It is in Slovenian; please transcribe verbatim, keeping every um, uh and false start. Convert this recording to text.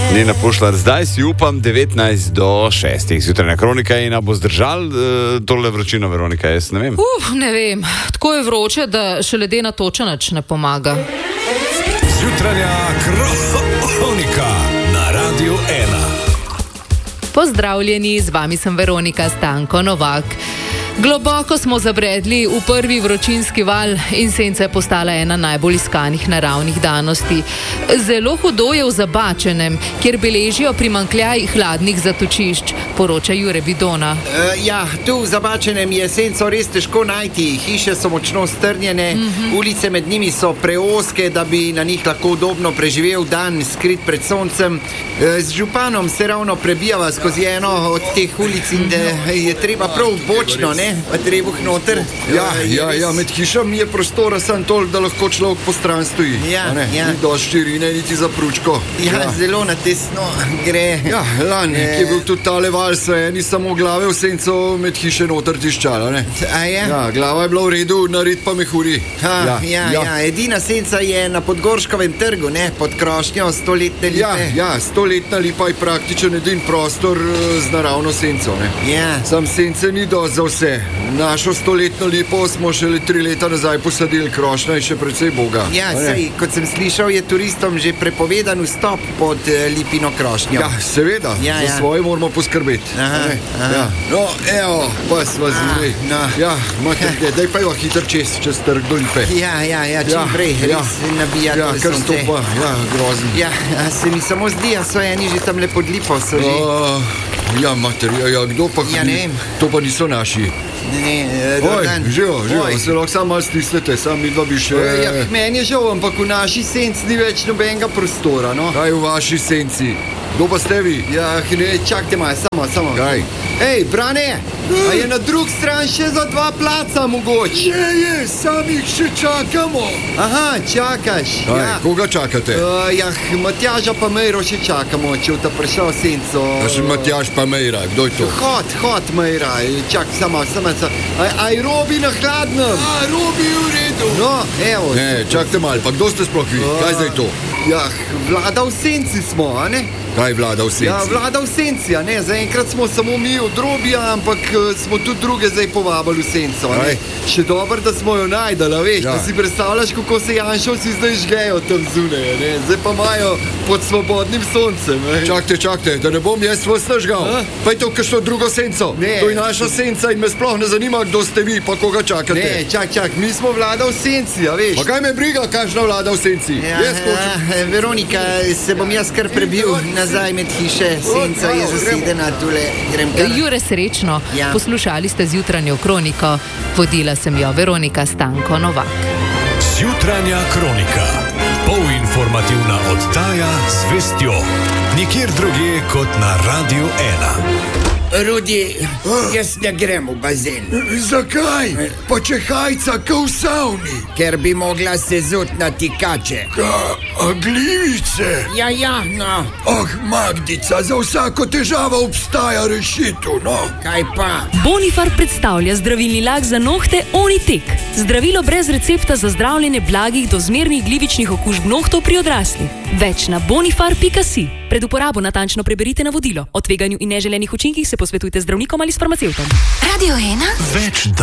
Nina Pušlar, zdaj si upam devetnajst do šestih. Zjutrajna kronika in bo zdržal uh, tole vročino, Veronika, jaz ne vem. Uh, ne vem. Tako je vroče, da še ledena toča nič ne pomaga. Zjutrajna kronika na Radiu ena. Pozdravljeni, z vami sem Veronika Stanko Novak. Globoko smo zabredli v prvi vročinski val in senca je postala ena najbolj iskanih naravnih danosti. Zelo hudo je v Zabačenem, kjer beležijo primanjkljaj hladnih zatočišč, poroča Jure Bidona. Uh, ja, tu v Zabačenem je senco res težko najti. Hiše so močno strnjene, mm-hmm. ulice med njimi so preoske, da bi na njih lahko udobno preživel dan, skrit pred soncem. Uh, z županom se ravno prebijava skozi eno od teh ulic in da je treba prav bočno, ne? Pa trebuh noter. Ja, ja, ja, med hišami je prostora sam toliko, da lahko človek po stran stoji. Ja, ja. Ni dosti širine, niti za pručko. Ja, ja, zelo na tesno gre. Ja, lani, e... ki je bil tudi tale val, se ni samo glave v senco med hiše noter tiščala, ne? A je? Ja, glava je bila v redu, nared pa mehuri. Ha, ja, ja, ja, ja, edina senca je na Podgorškovem trgu, ne? Pod krošnjo stoletne lipe. Ja, ja, stoletna lipa je praktičen edin prostor z naravno senco, ne? Ja. Sam sence ni dosti za vse. Našo stoletno lipo smo šele tri leta nazaj posadili, krošnja in še precej boga. Ja, sej, kot sem slišal, je turistom že prepovedan vstop pod uh, lipino krošnjo. Ja, seveda, ja, za ja. svoje moramo poskrbeti. Aha, aha. Ja. No, evo, pa sva zili. No. Ja, mater, daj pa jo hitro čez, čez trg do lipe. Ja, ja, ja, čim ja, prej, ja. res nabijati. Ja, kar stopa, ja, grozen. Ja, se mi samo zdi, a so eni že tam le pod lipo, so že. Uh, ja, mater, ja, ja, kdo pa hodi? Ja, ne vem. To pa niso naši. Ne, ne, Oj, živo, živo, se lahko samo malo stisnete, sam mi dva bi še... Ja, meni je žal, ampak v naši senci ni več nobenega prostora, no. Kaj v vaši senci? Kdo pa ste vi? Ja, ne, čakajte malo, samo, samo. Kaj? Ej, Brane, a je na drug stran še za dva placa mogoče? Je, je, sam jih še čakamo. Aha, čakaš. Kaj, ja. Koga čakate? Uh, ja, Matjaža pa Mejro še čakamo, če v ta prišel senco. A še Matjaž pa Mejra, kdo je to? Hod, hod Mejra, čak, samo, samo, samo. Aj, aj Robi na hladnem. A, Robi v redu. No, evo. Ne, čakajte malo, pa kdo ste sploh vi? Uh, Kaj zdaj to? Ja, vlada v senci smo, a ne? Kaj vlada v senci? Ja, vlada v senci, a ne? Zaenkrat smo samo mi od Robija, ampak smo tudi druge zdaj povabili v senco, a ne? Še dobro, da smo jo najdali, veš, ja. Da si predstavljaš, kako se Janšovci zdaj žgejo tam zunaj, ne? Zdaj pa imajo pod svobodnim soncem, ne? Čakajte, čakajte, da ne bom jaz vas nažgal. Pejte v kakšno drugo senco. Ne. To je naša senca in me sploh ne zanima, kdo ste vi, pa koga čakate. Ne, čak, čak, mi smo vlada v senci, a veš? Pa kaj me briga, kakšna vlada v senci? Ja, ja, Veronika, se bom jaz kar prebil nazaj med hiše, senca je zasedena, tule grem kar. Jure, srečno, ja. Poslušali ste zjutranjo kroniko, vodila sem jo Veronika Stanko Novak. Zjutranja kronika, polinformativna oddaja z vestjo, nikjer drugje kot na Radiu ena. Rudi, jaz ne grem v bazen. Zakaj? Pa če hajca kao v savni. Ker bi mogla se zut na tikače. Ka, a glivice? Ja, ja, no. Ah, Magdica, za vsako težavo obstaja rešitev, no. Kaj pa? Bonifar predstavlja zdravilni lak za nohte Onitek. Zdravilo brez recepta za zdravljenje blagih do zmernih glivičnih okužb nohtov pri odraslih. Več na bonifar pika si. Pred uporabo natančno preberite navodilo. O tveganju in neželenih učinkih se posvetujte z zdravnikom ali s farmacevtom. Radio ena. Več